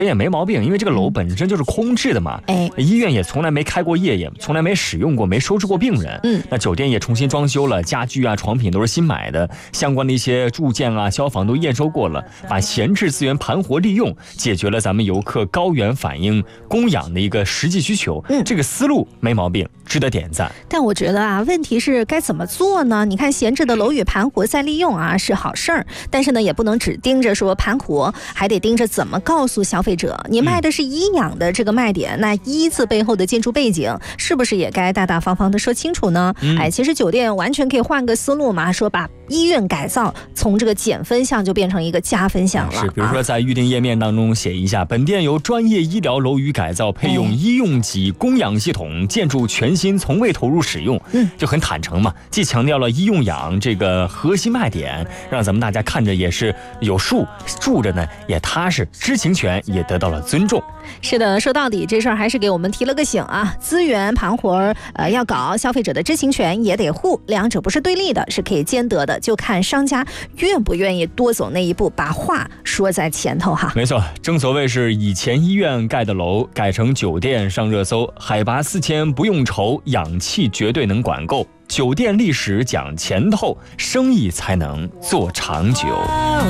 也没毛病，因为这个楼本身就是空置的嘛，医院也从来没开过业，也从来没使用过，没收治过病人。那酒店也重新装修了，家具啊、床品都是新买的，相关的一些住建啊、消防都验收过了，把闲置资源盘活利用，解决了咱们游客高原反应供氧的一个实际需求。这个思路没毛病，值得点赞。 但我觉得啊，问题是该怎么做呢？你看闲置的楼宇盘活再利用啊是好事儿，但是呢也不能只盯着说盘活，还得盯着怎么告诉消费者，你卖的是医养的这个卖点，那医字背后的建筑背景是不是也该大大方方的说清楚呢？其实酒店完全可以换个思路嘛，说把医院改造从这个减分项就变成一个加分项了。 是，比如说在预订页面当中写一下，本店由专业医疗楼宇改造，配用医用级供氧系统，建筑全新，从未投入使用，就很坦诚嘛，既强调了医用氧这个核心卖点，让咱们大家看着也是有数，住着呢也踏实，知情权也得到了尊重。 是的，说到底这事儿还是给我们提了个醒啊，资源盘活要搞，消费者的知情权也得护，两者不是对立的，是可以兼得的，就看商家愿不愿意多走那一步，把话说在前头哈。 没错，正所谓是以前医院盖的楼改成酒店上热搜，海拔4000不用愁，氧气绝对能管够，酒店历史讲前透，生意才能做长久。